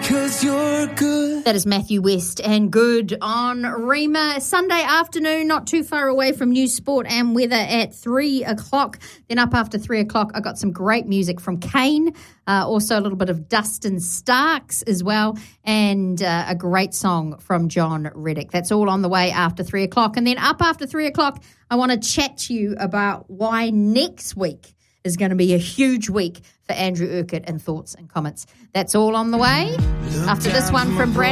'cause you're good. That is Matthew West and Good on Rima. Sunday afternoon, not too far away from news, sport and weather at 3 o'clock. Then up after 3 o'clock, I got some great music from Kane, also a little bit of Dustin Starks as well, and a great song from John Reddick. That's all on the way after 3 o'clock. And then up after 3 o'clock, I want to chat to you about why next week is going to be a huge week for Andrew Urquhart and Thoughts and Comments. That's all on the way after this one from Brad.